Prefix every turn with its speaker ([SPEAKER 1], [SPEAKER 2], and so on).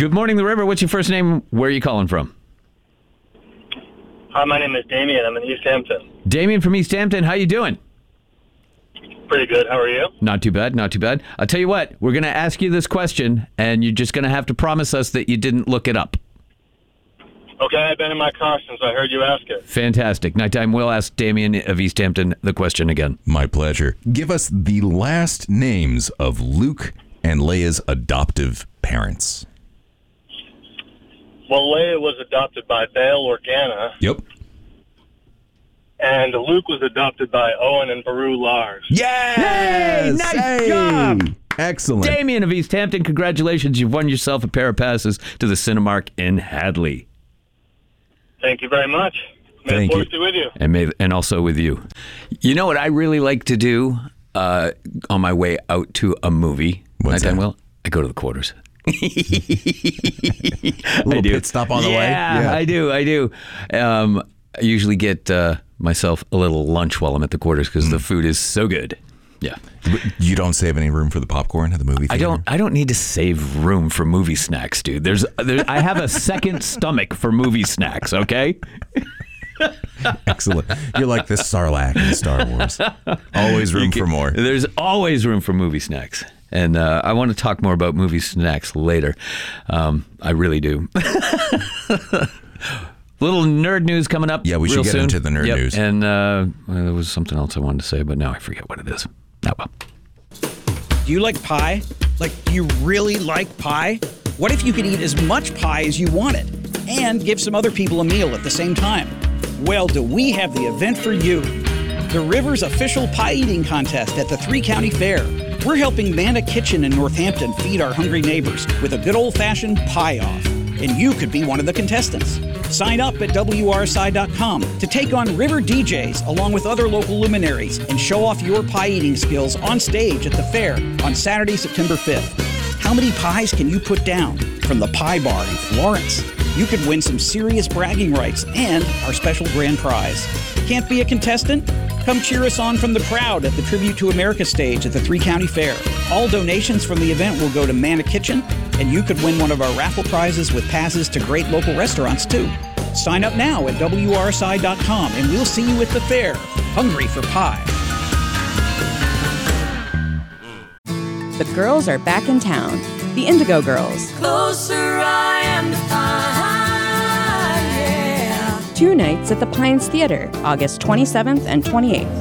[SPEAKER 1] Good morning, the River. What's your first name? Where are you calling from?
[SPEAKER 2] Hi, my name is Damien. I'm in East Hampton.
[SPEAKER 1] Damien from East Hampton. How you doing?
[SPEAKER 2] Pretty good. How are you?
[SPEAKER 1] Not too bad, not too bad. I'll tell you what, we're going to ask you this question, and you're just going to have to promise us that you didn't look it up.
[SPEAKER 2] Okay, I've been in my car since I heard you ask it.
[SPEAKER 1] Fantastic. Nighttime, we'll ask Damien of East Hampton the question again.
[SPEAKER 3] My pleasure. Give us the last names of Luke and Leia's adoptive parents.
[SPEAKER 2] Well, Leia was adopted by Bail Organa,
[SPEAKER 3] Yep.
[SPEAKER 2] and Luke was adopted by Owen and Beru Lars.
[SPEAKER 3] Yes!
[SPEAKER 1] Hey, nice job!
[SPEAKER 3] Excellent.
[SPEAKER 1] Damien of East Hampton, congratulations. You've won yourself a pair of passes to the Cinemark in Hadley.
[SPEAKER 2] Thank you very much. May
[SPEAKER 3] Thank
[SPEAKER 2] the force
[SPEAKER 3] you.
[SPEAKER 2] be with you.
[SPEAKER 1] And also with you. You know what I really like to do on my way out to a movie?
[SPEAKER 3] What's
[SPEAKER 1] Nighttime,
[SPEAKER 3] that?
[SPEAKER 1] Will? I go to the Quarters.
[SPEAKER 3] A little pit stop on the way.
[SPEAKER 1] Yeah, I do. I usually get myself a little lunch while I'm at the Quarters because the food is so good. Yeah.
[SPEAKER 3] But you don't save any room for the popcorn at the movie theater?
[SPEAKER 1] I don't need to save room for movie snacks, dude. I have a second stomach for movie snacks, okay?
[SPEAKER 3] Excellent. You're like the Sarlacc in Star Wars. Always room for more.
[SPEAKER 1] There's always room for movie snacks. And I want to talk more about movie snacks later. I really do. Little nerd news coming up.
[SPEAKER 3] Yeah, we should
[SPEAKER 1] real
[SPEAKER 3] get
[SPEAKER 1] soon.
[SPEAKER 3] into the nerd news.
[SPEAKER 1] And there was something else I wanted to say, but now I forget what it is. Oh, well.
[SPEAKER 4] Do you like pie? Like, do you really like pie? What if you could eat as much pie as you wanted and give some other people a meal at the same time? Well, do we have the event for you? The River's official pie eating contest at the Three County Fair. We're helping Manna Kitchen in Northampton feed our hungry neighbors with a good old-fashioned pie-off. And you could be one of the contestants. Sign up at WRSI.com to take on River DJs along with other local luminaries and show off your pie eating skills on stage at the fair on Saturday, September 5th. How many pies can you put down from the Pie Bar in Florence? You could win some serious bragging rights and our special grand prize. Can't be a contestant? Come cheer us on from the crowd at the Tribute to America stage at the Three County Fair. All donations from the event will go to Manna Kitchen, and you could win one of our raffle prizes with passes to great local restaurants, too. Sign up now at WRSI.com, and we'll see you at the fair, hungry for pie.
[SPEAKER 5] The girls are back in town. The Indigo Girls.
[SPEAKER 6] Closer I am to find, yeah.
[SPEAKER 5] 2 nights at the Pines Theater, August 27th and 28th.